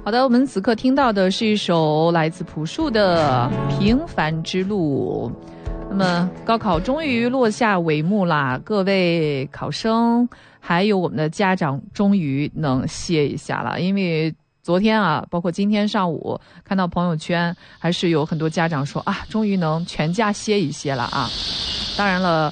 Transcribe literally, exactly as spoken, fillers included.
好的，我们此刻听到的是一首来自朴树的《平凡之路》。那么高考终于落下帷幕啦，各位考生还有我们的家长终于能歇一下了，因为昨天啊，包括今天上午看到朋友圈，还是有很多家长说啊，终于能全家歇一歇了啊。当然了，